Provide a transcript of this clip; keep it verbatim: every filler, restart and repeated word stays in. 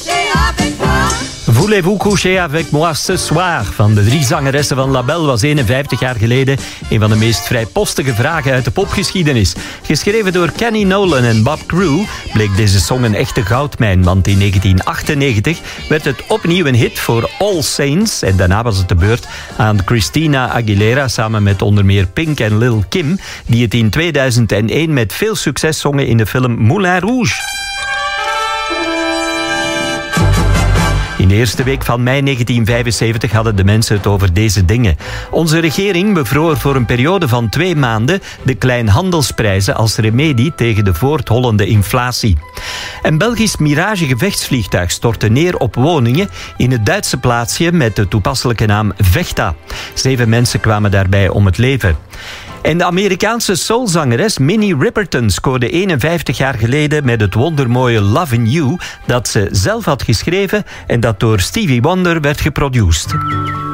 Voulez-vous coucher avec moi ce soir? Van de drie zangeressen van La Belle was eenenvijftig jaar geleden een van de meest vrijpostige vragen uit de popgeschiedenis. Geschreven door Kenny Nolan en Bob Crew bleek deze song een echte goudmijn, want in negentien achtennegentig werd het opnieuw een hit voor All Saints en daarna was het de beurt aan Christina Aguilera samen met onder meer Pink en Lil Kim, die het in tweeduizend één met veel succes zongen in de film Moulin Rouge. In de eerste week van mei negentien vijfenzeventig hadden de mensen het over deze dingen. Onze regering bevroor voor een periode van twee maanden de kleinhandelsprijzen als remedie tegen de voorthollende inflatie. Een Belgisch Mirage-gevechtsvliegtuig stortte neer op woningen in het Duitse plaatsje met de toepasselijke naam Vechta. Zeven mensen kwamen daarbij om het leven. En de Amerikaanse soulzangeres Minnie Riperton scoorde eenenvijftig jaar geleden met het wondermooie Lovin' You, dat ze zelf had geschreven en dat door Stevie Wonder werd geproduceerd.